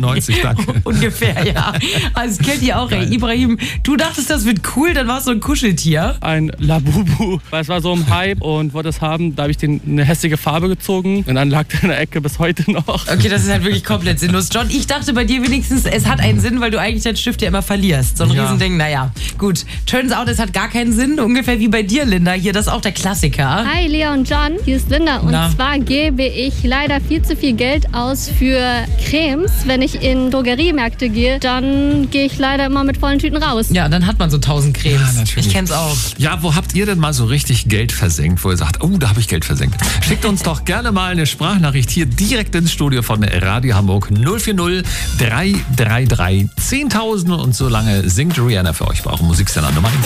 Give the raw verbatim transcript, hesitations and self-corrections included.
neunzig, danke. Ungefähr, ja. Also das kennt ihr auch, ey. Ibrahim, du dachtest, das wird cool, dann war es so ein Kuscheltier. Ein Labubu, weil es war so im Hype und wollte es haben. Da habe ich den eine hässliche Farbe gezogen und dann lag der in der Ecke bis heute noch. Okay, das ist halt wirklich komplett sinnlos. John, ich dachte bei dir wenigstens, es hat einen Sinn, weil du eigentlich deinen Stift ja immer verlierst. So ein Ja. Riesending, naja. Gut, turns out, es hat gar keinen Sinn. Ungefähr wie bei dir, Linda. Hier, das ist auch der Klassiker. Hi Lea und John, hier ist Linda und Na? zwar gebe ich leider viel zu viel Geld aus für Cremes. Wenn ich in Drogeriemärkte gehe, dann gehe ich leider immer mit vollen Tüten raus. Ja, dann hat man so tausend Cremes. Ja, natürlich. Ich kenn's auch. Ja, wo habt ihr denn mal so richtig Geld versenkt, wo ihr sagt, oh, da habe ich Geld versenkt? Schickt uns doch gerne mal eine Sprachnachricht hier direkt ins Studio von Radio Hamburg null vier null drei drei drei zehntausend und so lange singt Rihanna für euch bei eurem Musiksender Nummer eins.